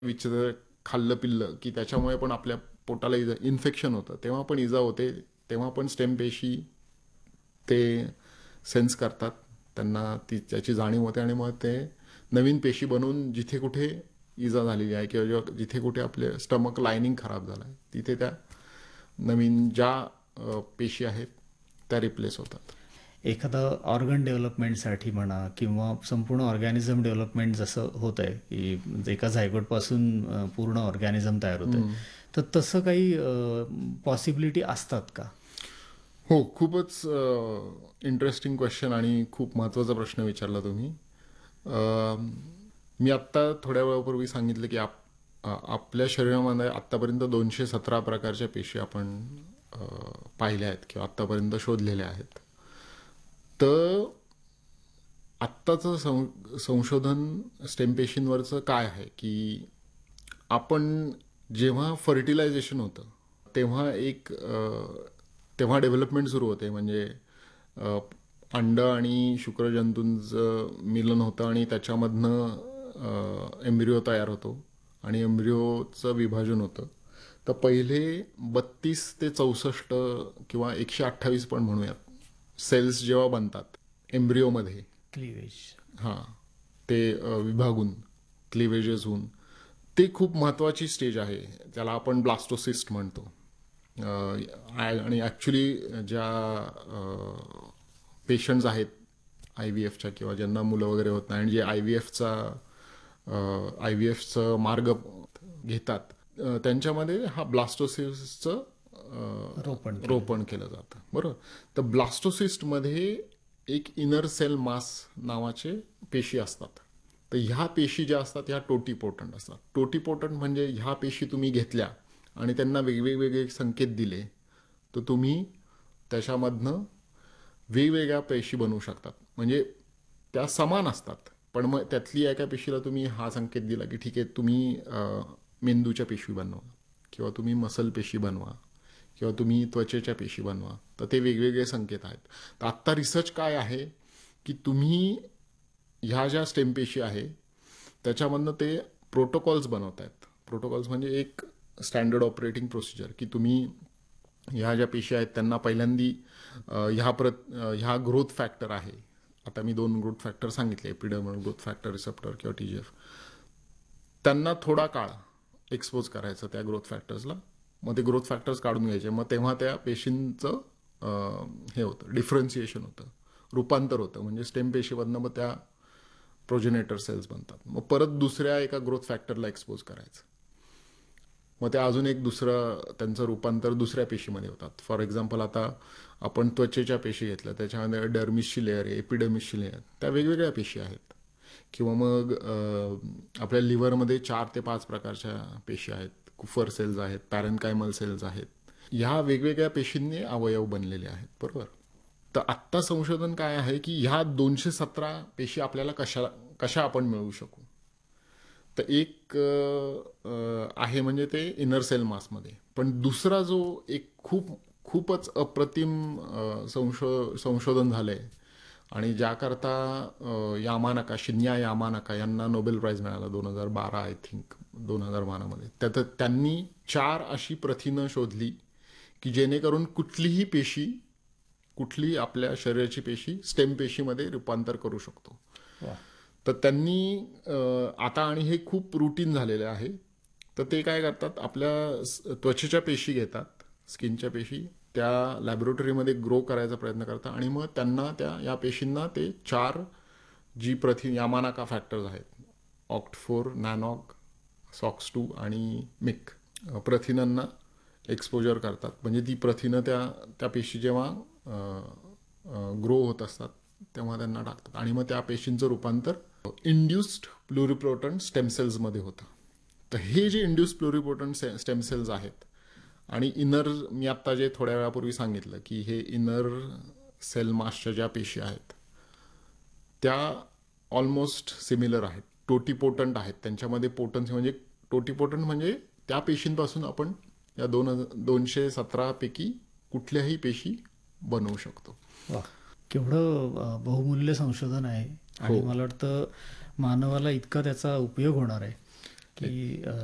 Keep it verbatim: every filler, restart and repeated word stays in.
विचित्र खाल्लं पिल्लं की त्याच्यामुळे पण आपल्या पोटाला इजा इन्फेक्शन होतं, तेव्हा पण इजा होते. तेव्हा पण स्टेम पेशी ते सेन्स करतात, त्यांना ती त्याची जाणीव होते आणि मग ते नवीन पेशी बनवून जिथे कुठे इजा झालेली आहे किंवा जेव्हा जिथे कुठे आपले स्टमक लायनिंग खराब झालं आहे तिथे त्या नवीन ज्या अ, पेशी आहेत त्या रिप्लेस होतात. एखादं ऑर्गन डेव्हलपमेंटसाठी म्हणा किंवा संपूर्ण ऑर्गॅनिझम डेव्हलपमेंट जसं होत आहे की एका झायगोटपासून अ, पूर्ण ऑर्गॅनिझम तयार होत आहे, हम्म. तर तसं काही पॉसिबिलिटी असतात का? हो, खूपच इंटरेस्टिंग क्वेश्चन आणि खूप महत्त्वाचा प्रश्न विचारला तुम्ही. अ, मी आत्ता थोड्या वेळापूर्वी सांगितलं की आप अ, आपल्या शरीरामध्ये आत्तापर्यंत दोनशे सतरा प्रकारच्या पेशी आपण अ, पाहिल्या आहेत किंवा आत्तापर्यंत शोधलेल्या आहेत. तर आत्ताचं सं संशोधन स्टेम पेशींवरचं काय आहे की आपण जेव्हा फर्टिलायझेशन होतं तेव्हा एक अ, तेव्हा डेव्हलपमेंट सुरू होते. म्हणजे अ, अंड आणि शुक्रजंतूंचं मिलन होतं आणि त्याच्यामधनं एम्ब्रिओ तयार होतो आणि एम्ब्रिओचं विभाजन होतं. तर पहिले बत्तीस ते चौसष्ट किंवा एकशे अठ्ठावीस पण म्हणूयात सेल्स जेव्हा बनतात एम्ब्रिओमध्ये, क्लिवेज. हां, ते अ, विभागून क्लिवेजेस होऊन, ते खूप महत्त्वाची स्टेज आहे. त्याला आपण ब्लास्टोसिस्ट म्हणतो. अ, आणि ॲक्च्युली ज्या पेशंट्स आहेत आय व्ही एफच्या किंवा ज्यांना मुलं वगैरे होत नाही आणि जे आय व्ही एफचा आय व्ही एफचं मार्ग घेतात अ, त्यांच्यामध्ये हा ब्लास्टोसिस्टचं रोपण केलं रोपण केलं जातं. बरोबर. तर ब्लास्टोसिस्टमध्ये एक इनर सेल मास नावाचे पेशी असतात. तर ह्या पेशी ज्या असतात ह्या टोटीपोटंट असतात. टोटीपोटंट म्हणजे ह्या पेशी तुम्ही घेतल्या आणि त्यांना वेगवेगळे संकेत दिले तर तुम्ही त्याच्यामधनं वेगवेगळ्या पेशी बनवू शकतात. म्हणजे त्या समान असतात पण मग त्यातली एका पेशीला तुम्ही हा संकेत दिला की ठीक आहे तुम्ही अ, मेंदूच्या पेशी बनवा किंवा तुम्ही मसल पेशी बनवा किंवा तुम्ही त्वचेच्या पेशी बनवा. तर ते वेगवेगळे संकेत आहेत. तर आत्ता रिसर्च काय आहे की तुम्ही ह्या ज्या स्टेम पेशी आहे त्याच्यामधनं ते प्रोटोकॉल्स बनवत आहेत. प्रोटोकॉल्स म्हणजे एक स्टँडर्ड ऑपरेटिंग प्रोसिजर की तुम्ही ह्या ज्या पेशी आहेत त्यांना पहिल्यांदी अ, ह्या प्रत अ, ह्या ग्रोथ फॅक्टर आहे. आता मी दोन ग्रोथ फॅक्टर सांगितले, एपिडर्मल ग्रोथ फॅक्टर रिसेप्टर किंवा टी जी एफ. त्यांना थोडा काळ एक्सपोज करायचं त्या ग्रोथ फॅक्टर्सला, मग ते ग्रोथ फॅक्टर्स काढून घ्यायचे, मग तेव्हा त्या पेशींचं अ, हे होतं, डिफरन्सिएशन होतं, रूपांतर होतं. म्हणजे स्टेम पेशीमधनं मग त्या प्रोजेनेटर सेल्स बनतात. मग परत दुसऱ्या एका ग्रोथ फॅक्टरला एक्सपोज करायचं, मग ते अजून एक दुसरं त्यांचं रूपांतर दुसऱ्या पेशीमध्ये होतात. फॉर एक्झाम्पल आता आपण त्वचेच्या पेशी घेतल्या, त्याच्यामध्ये डर्मिसची लेअर आहे, एपिडर्मिसची लेअर, त्या वेगवेगळ्या पेशी आहेत. किंवा मग अ, आपल्या लिव्हरमध्ये चार ते पाच प्रकारच्या पेशी आहेत, कुफर सेल्स आहेत, पॅरेनकायमल सेल्स आहेत. ह्या वेगवेगळ्या पेशींनी अवयव बनलेले आहेत. बरोबर. तर आत्ता संशोधन काय आहे की ह्या दोनशे सतरा पेशी आपल्याला कशा कशा आपण मिळवू शकू. तर एक अ, आहे म्हणजे ते इनर सेल मासमध्ये. पण दुसरा जो एक खूप खूपच अप्रतिम अ, संशो संशोधन झालंय आणि ज्याकरता अ, यामानाका शिन्या यामानाका यांना नोबेल प्राइज मिळाला दोन हजार बारा आय थिंक दोन हजार बारामध्ये. त्यात त्यांनी चार अशी प्रथिनं शोधली की जेणेकरून कुठलीही पेशी कुठली आपल्या शरीराची पेशी स्टेम पेशीमध्ये रूपांतर करू शकतो. वा. तर त्यांनी अ, आता आणि हे खूप रुटीन झालेलं आहे. तर ते काय करतात, आपल्या स- त्वचेच्या पेशी घेतात, स्किनच्या पेशी, त्या लॅबोरेटरीमध्ये ग्रो करायचा प्रयत्न करतात आणि मग त्यांना त्या या पेशींना ते चार जी प्रथिन यामानाका फॅक्टर्स आहेत, ऑक्ट फोर, नॅनॉक, सॉक्स टू आणि मिक अ, प्रथिनांना एक्सपोजर करतात. म्हणजे ती प्रथिनं त्या त्या पेशी जेव्हा ग्रो होत असतात तेव्हा त्यांना टाकतात आणि मग त्या पेशींचं रूपांतर इंड्युस्ड प्लुरिपोटंट स्टेम सेल्समध्ये होतं. तर हे जे इंड्युस्ड प्लुरिपोटंट स्टेम सेल्स आहेत आणि इनर, मी आत्ता जे थोड्या वेळापूर्वी सांगितलं की हे इनर सेल मासच्या ज्या पेशी आहेत त्या ऑलमोस्ट सिमिलर आहेत, टोटीपोटंट आहेत. त्यांच्यामध्ये पोटन्सी म्हणजे टोटीपोटंट म्हणजे त्या पेशींपासून आपण या दोन दोनशे सतरा पैकी कुठल्याही पेशी बनवू शकतो. वा. केवढं अ, बहुमूल्य संशोधन आहे हो. आणि मला वाटतं मानवाला इतका त्याचा उपयोग होणार आहे की अ,